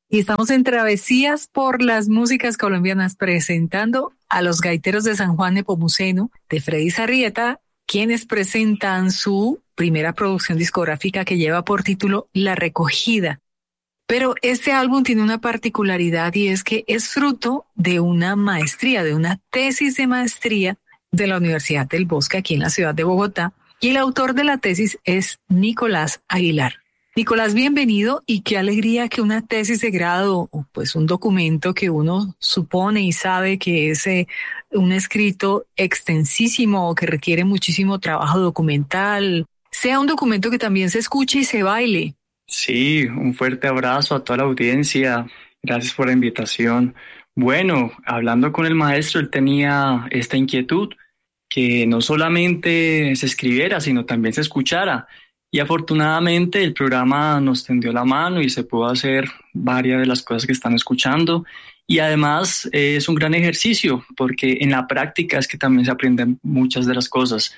Y estamos en Travesías por las Músicas Colombianas presentando a los Gaiteros de San Juan Nepomuceno de Freddy Sarrieta, quienes presentan su primera producción discográfica que lleva por título La Recogida. Pero este álbum tiene una particularidad y es que es fruto de una maestría, de una tesis de maestría de la Universidad del Bosque aquí en la ciudad de Bogotá, y el autor de la tesis es Nicolás Aguilar. Nicolás, bienvenido, y qué alegría que una tesis de grado, o pues un documento que uno supone y sabe que es un escrito extensísimo o que requiere muchísimo trabajo documental, sea un documento que también se escuche y se baile. Sí, un fuerte abrazo a toda la audiencia. Gracias por la invitación. Bueno, hablando con el maestro, él tenía esta inquietud que no solamente se escribiera, sino también se escuchara. Y afortunadamente el programa nos tendió la mano y se pudo hacer varias de las cosas que están escuchando. Y además es un gran ejercicio porque en la práctica es que también se aprenden muchas de las cosas.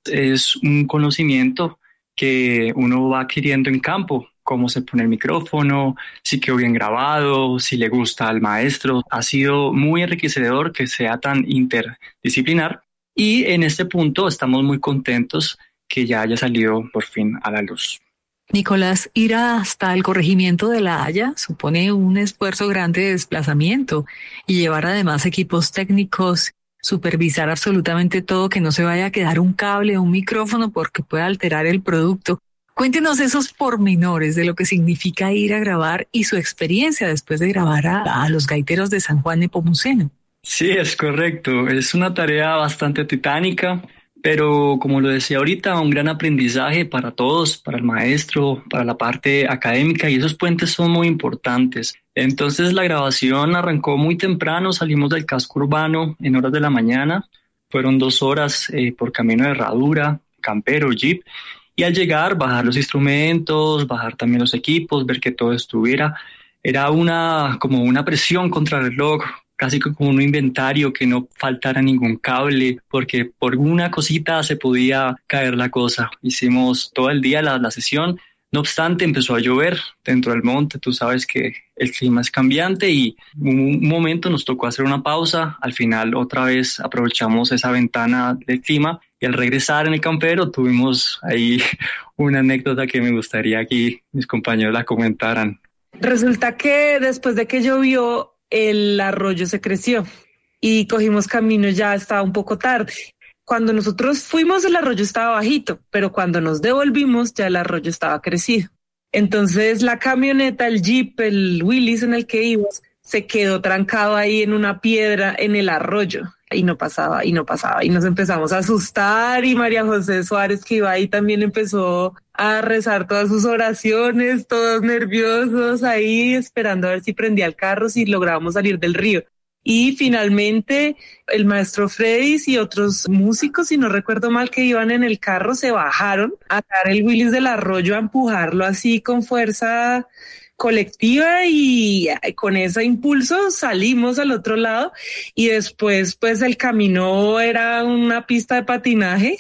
Es un conocimiento que uno va adquiriendo en campo, cómo se pone el micrófono, si quedó bien grabado, si le gusta al maestro. Ha sido muy enriquecedor que sea tan interdisciplinar y en este punto estamos muy contentos que ya haya salido por fin a la luz. Nicolás, ir hasta el corregimiento de La Haya supone un esfuerzo grande de desplazamiento y llevar además equipos técnicos, supervisar absolutamente todo, que no se vaya a quedar un cable o un micrófono porque pueda alterar el producto. Cuéntenos esos pormenores de lo que significa ir a grabar y su experiencia después de grabar a los Gaiteros de San Juan Nepomuceno. Sí, es correcto. Es una tarea bastante titánica, pero como lo decía ahorita, un gran aprendizaje para todos, para el maestro, para la parte académica, y esos puentes son muy importantes. Entonces la grabación arrancó muy temprano, salimos del casco urbano en horas de la mañana, fueron 2 horas por camino de herradura, campero, jeep, y al llegar bajar los instrumentos, bajar también los equipos, ver que todo estuviera. Era como una presión contra el reloj, casi como un inventario, que no faltara ningún cable, porque por una cosita se podía caer la cosa. Hicimos todo el día la sesión. No obstante, empezó a llover dentro del monte. Tú sabes que el clima es cambiante y un momento nos tocó hacer una pausa. Al final otra vez aprovechamos esa ventana del clima y al regresar en el campero tuvimos ahí una anécdota que me gustaría que mis compañeros la comentaran. Resulta que después de que llovió, el arroyo se creció y cogimos camino, ya estaba un poco tarde. Cuando nosotros fuimos, el arroyo estaba bajito, pero cuando nos devolvimos, ya el arroyo estaba crecido. Entonces la camioneta, el jeep, el Willys en el que íbamos, se quedó trancado ahí en una piedra en el arroyo. Y no pasaba, y no pasaba. Y nos empezamos a asustar, y María José Suárez, que iba ahí, también empezó a rezar todas sus oraciones, todos nerviosos ahí, esperando a ver si prendía el carro, si lográbamos salir del río. Y finalmente el maestro Freddy y otros músicos, si no recuerdo mal, que iban en el carro, se bajaron a dar el Willys del arroyo, a empujarlo así con fuerza colectiva, y con ese impulso salimos al otro lado. Y después pues el camino era una pista de patinaje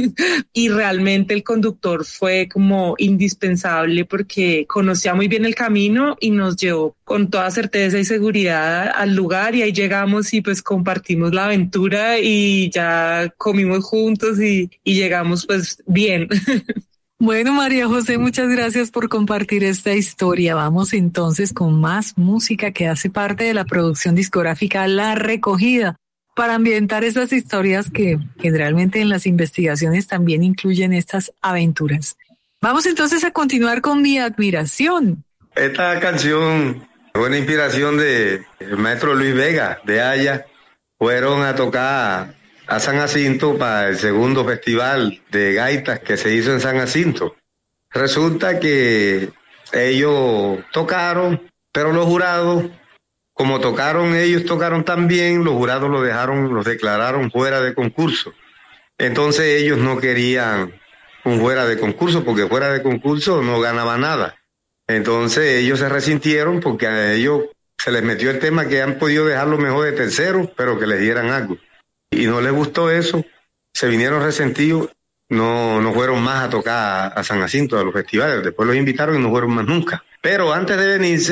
y realmente el conductor fue como indispensable porque conocía muy bien el camino y nos llevó con toda certeza y seguridad al lugar, y ahí llegamos y pues compartimos la aventura y ya comimos juntos y llegamos pues bien. Bueno, María José, muchas gracias por compartir esta historia. Vamos entonces con más música que hace parte de la producción discográfica La Recogida, para ambientar esas historias que generalmente en las investigaciones también incluyen estas aventuras. Vamos entonces a continuar con Mi Admiración. Esta canción fue una inspiración del maestro Luis Vega de Haya. Fueron a tocar a San Jacinto para el segundo festival de gaitas que se hizo en San Jacinto. Resulta que ellos tocaron, pero los jurados, como ellos tocaron tan bien, los jurados los declararon fuera de concurso. Entonces ellos no querían un fuera de concurso, porque fuera de concurso no ganaba nada. Entonces ellos se resintieron porque a ellos se les metió el tema que han podido dejarlo mejor de tercero, pero que les dieran algo. Y no les gustó eso, se vinieron resentidos, no fueron más a tocar a San Jacinto, a los festivales. Después los invitaron y no fueron más nunca. Pero antes de venirse,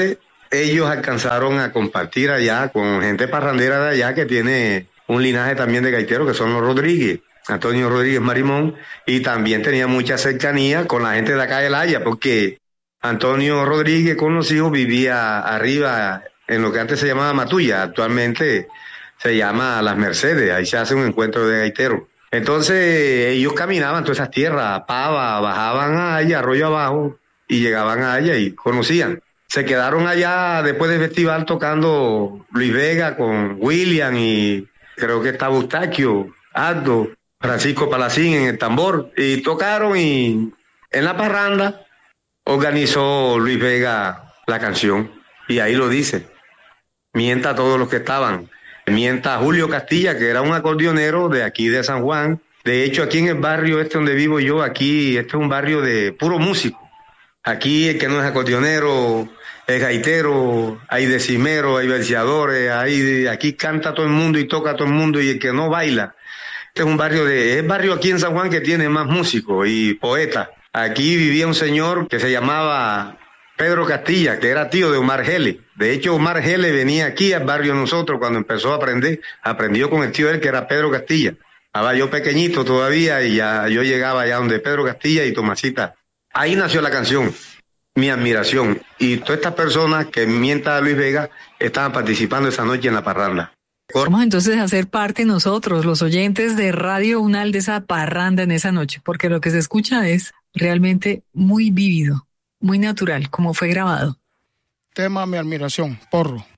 ellos alcanzaron a compartir allá con gente parrandera de allá que tiene un linaje también de gaiteros, que son los Rodríguez, Antonio Rodríguez Marimón, y también tenía mucha cercanía con la gente de acá de La Haya, porque Antonio Rodríguez con los hijos vivía arriba en lo que antes se llamaba Matulla, actualmente se llama Las Mercedes, ahí se hace un encuentro de gaiteros. Entonces ellos caminaban todas esas tierras, Pava, bajaban a allá, arroyo abajo, y llegaban a allá y conocían. Se quedaron allá después del festival tocando Luis Vega con William y creo que estaba Eustaquio, Aldo, Francisco Palacín en el tambor, y tocaron, y en la parranda organizó Luis Vega la canción, y ahí lo dice, mienta a todos los que estaban, mienta a Julio Castilla, que era un acordeonero de aquí de San Juan. De hecho, aquí en el barrio este donde vivo yo, aquí este es un barrio de puro músico. Aquí el que no es acordeonero es gaitero, hay decimeros, hay verseadores, aquí canta todo el mundo y toca todo el mundo, y el que no baila. Este es un barrio es barrio aquí en San Juan que tiene más músicos y poetas. Aquí vivía un señor que se llamaba Pedro Castilla, que era tío de Omar Gele. De hecho, Omar Gele venía aquí al barrio nosotros cuando empezó a aprender. Aprendió con el tío de él, que era Pedro Castilla. Estaba yo pequeñito todavía y ya yo llegaba allá donde Pedro Castilla y Tomasita. Ahí nació la canción, Mi Admiración. Y todas estas personas que mientan a Luis Vega estaban participando esa noche en la parranda. Vamos entonces a ser parte nosotros, los oyentes de Radio Unal, de esa parranda en esa noche, porque lo que se escucha es realmente muy vívido, muy natural, como fue grabado. Tema Mi Admiración, porro.